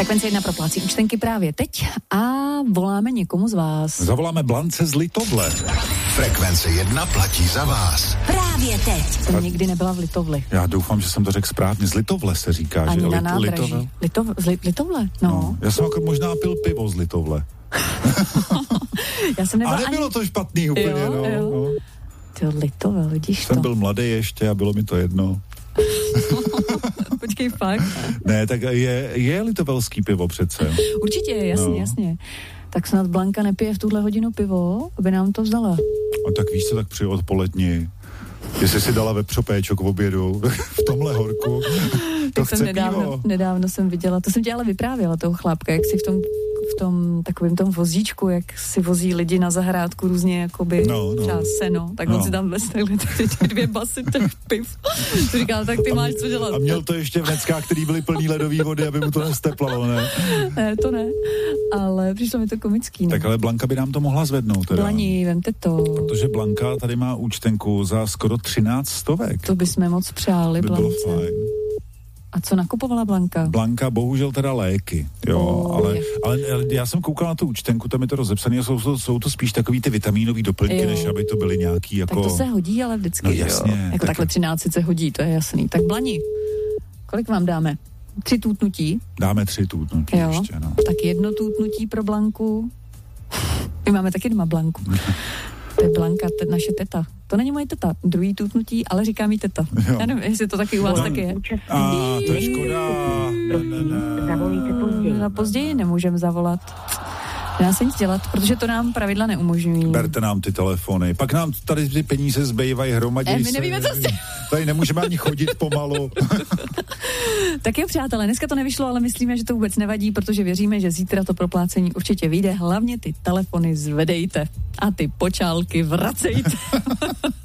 Frekvence 1 proplácí účtenky právě teď a voláme někomu z vás. Zavoláme Blance z Litovle. Frekvence 1 platí za vás. Právě teď. Jsem nikdy nebyla v Litovli. Já doufám, že jsem to řekl správně. Z Litovle se říká, ani že? Na nádraží. Litovle? No. Já jsem jako možná pil pivo z Litovle. Já jsem nebyla ale nebylo to špatný úplně, jo. Ty Litovle, vidíš to? Jsem byl mladý ještě a bylo mi to jedno. Počkej, fakt? Ne, tak je litovelský pivo přece. Určitě, jasně. Tak snad Blanka nepije v tuhle hodinu pivo, aby nám to vzdala. A tak víš co, tak při odpoledni, jestli si dala vepřopéčo k obědu v tomhle horku, to chce pivo. Nedávno jsem viděla, to jsem ti ale vyprávěla toho chlápka, jak si v tom takovým tom vozíčku, jak si vozí lidi na zahrádku různě jakoby třeba seno, tak on si tam vez takhle ty 2 basy těch piv. To říkal, tak ty máš co dělat. A měl to ještě v neckách, který byly plný ledový vody, aby mu to nesteplalo, ne? Ne, to ne, ale přišlo mi to komický. Ne? Tak ale Blanka by nám to mohla zvednout teda. Blani, vemte to. Protože Blanka tady má účtenku za skoro 13 stovek. To bychom moc přáli, Blance. By bylo fajn. A co nakupovala Blanka? Blanka bohužel teda léky, ale já jsem koukal na tu účtenku, tam je to rozepsané a jsou to spíš takový ty vitamínový doplňky, než aby to byly nějaký jako... Tak to se hodí, ale vždycky, no jasně, jako takhle 13 se hodí, to je jasný. Tak Blani, kolik vám dáme? 3 tutnutí? Dáme 3 tutnutí ještě, no. Tak 1 tutnutí pro Blanku. My máme taky doma Blanku. To je Blanka, naše teta. To není moje teta, 2. tutnutí, ale říká mi teta. Jo. Já nevím, jestli to taky u vás taky je. To je škoda. Zavolíte později. Později nemůžeme zavolat. Nedá se nic dělat, protože to nám pravidla neumožňují. Berte nám ty telefony. Pak nám tady ty peníze zbývají, hromadí my nevíme, co jste. Tady nemůžeme ani chodit pomalu. Tak jo, přátelé, dneska to nevyšlo, ale myslíme, že to vůbec nevadí, protože věříme, že zítra to proplácení určitě vyjde. Hlavně ty telefony zvedejte a ty počálky vracejte.